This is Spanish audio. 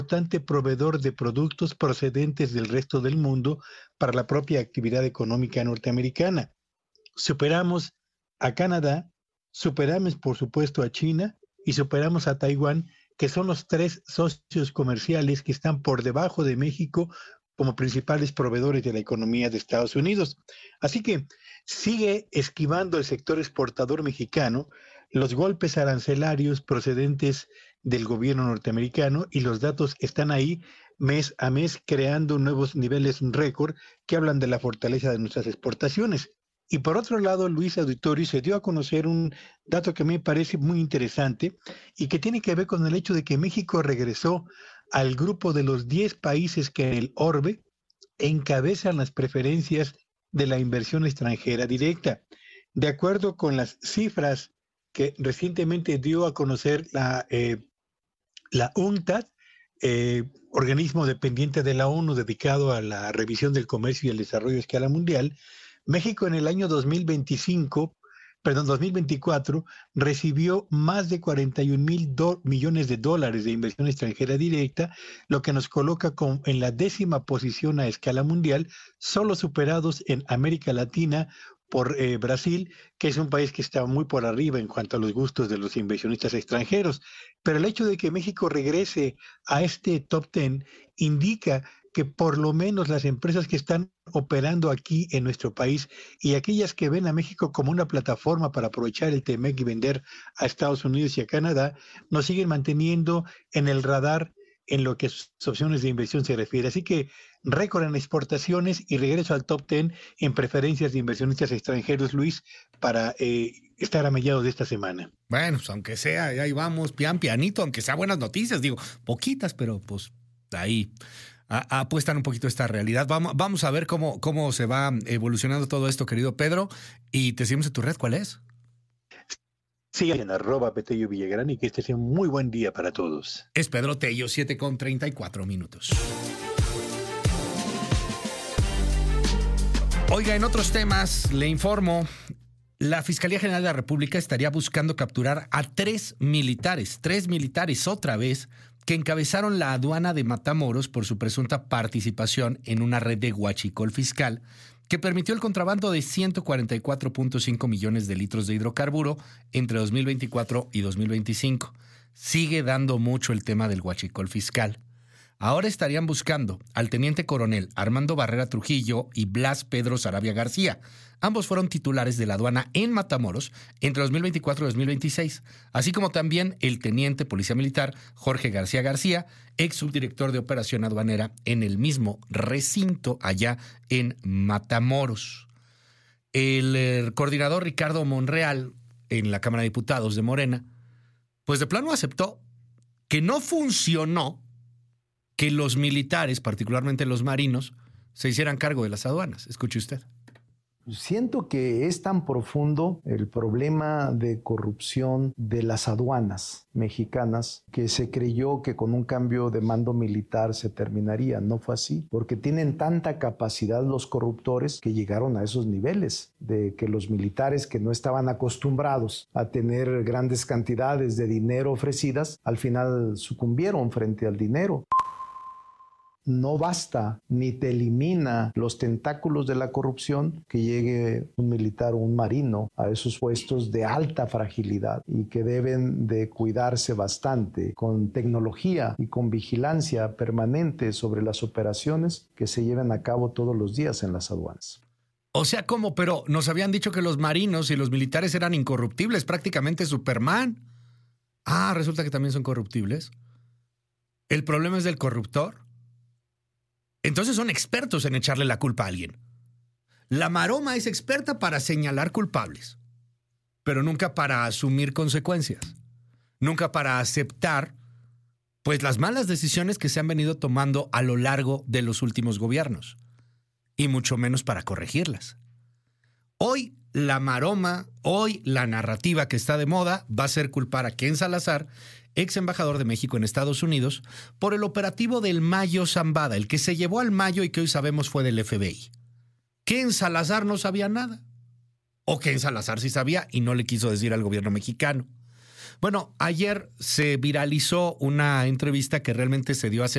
importante proveedor de productos procedentes del resto del mundo para la propia actividad económica norteamericana. Superamos a Canadá, superamos por supuesto a China y superamos a Taiwán, que son los 3 socios comerciales que están por debajo de México como principales proveedores de la economía de Estados Unidos. Así que sigue esquivando el sector exportador mexicano los golpes arancelarios procedentes del gobierno norteamericano, y los datos están ahí mes a mes creando nuevos niveles récord que hablan de la fortaleza de nuestras exportaciones. Y por otro lado, Luis Auditorio, se dio a conocer un dato que me parece muy interesante y que tiene que ver con el hecho de que México regresó al grupo de los 10 países que en el orbe encabezan las preferencias de la inversión extranjera directa. De acuerdo con las cifras que recientemente dio a conocer la UNCTAD, organismo dependiente de la ONU dedicado a la revisión del comercio y el desarrollo a escala mundial, México en el año 2024 recibió más de 41 mil millones de dólares de inversión extranjera directa, lo que nos coloca en la 10ª posición a escala mundial, solo superados en América Latina por Brasil, que es un país que está muy por arriba en cuanto a los gustos de los inversionistas extranjeros. Pero el hecho de que México regrese a este top 10 indica que por lo menos las empresas que están operando aquí en nuestro país y aquellas que ven a México como una plataforma para aprovechar el TEMEC y vender a Estados Unidos y a Canadá, nos siguen manteniendo en el radar en lo que sus opciones de inversión se refiere. Así que récord en exportaciones y regreso al top 10 en preferencias de inversionistas extranjeros, Luis, para estar a mediados de esta semana. Bueno, pues aunque sea, ahí vamos, pianito, aunque sea buenas noticias, digo, poquitas, pero pues ahí apuestan un poquito esta realidad. Vamos a ver cómo se va evolucionando todo esto, querido Pedro, y te seguimos en tu red, ¿cuál es? Sí, en @Petello Villagrán, y que este sea un muy buen día para todos. Es Pedro Tello, 7:34. Oiga, en otros temas, le informo, la Fiscalía General de la República estaría buscando capturar a 3 militares otra vez, que encabezaron la aduana de Matamoros por su presunta participación en una red de huachicol fiscal que permitió el contrabando de 144.5 millones de litros de hidrocarburo entre 2024 y 2025. Sigue dando mucho el tema del huachicol fiscal. Ahora estarían buscando al teniente coronel Armando Barrera Trujillo y Blas Pedro Sarabia García. Ambos fueron titulares de la aduana en Matamoros entre 2024 y 2026, así como también el teniente policía militar Jorge García García, ex subdirector de operación aduanera en el mismo recinto allá en Matamoros. El coordinador Ricardo Monreal en la Cámara de Diputados de Morena, pues de plano aceptó que no funcionó que los militares, particularmente los marinos, se hicieran cargo de las aduanas. Escuche usted. Siento que es tan profundo el problema de corrupción de las aduanas mexicanas que se creyó que con un cambio de mando militar se terminaría. No fue así, porque tienen tanta capacidad los corruptores que llegaron a esos niveles, de que los militares que no estaban acostumbrados a tener grandes cantidades de dinero ofrecidas, al final sucumbieron frente al dinero. No basta ni te elimina los tentáculos de la corrupción que llegue un militar o un marino a esos puestos de alta fragilidad y que deben de cuidarse bastante con tecnología y con vigilancia permanente sobre las operaciones que se lleven a cabo todos los días en las aduanas. O sea, ¿cómo? Pero nos habían dicho que los marinos y los militares eran incorruptibles, prácticamente Superman. Ah, resulta que también son corruptibles. ¿El problema es del corruptor? Entonces son expertos en echarle la culpa a alguien. La maroma es experta para señalar culpables, pero nunca para asumir consecuencias, nunca para aceptar pues las malas decisiones que se han venido tomando a lo largo de los últimos gobiernos, y mucho menos para corregirlas. Hoy la maroma, hoy la narrativa que está de moda va a ser culpar a Ken Salazar, ex embajador de México en Estados Unidos, por el operativo del Mayo Zambada, el que se llevó al Mayo y que hoy sabemos fue del FBI. Ken Salazar no sabía nada. O Ken Salazar sí sabía y no le quiso decir al gobierno mexicano. Bueno, ayer se viralizó una entrevista que realmente se dio hace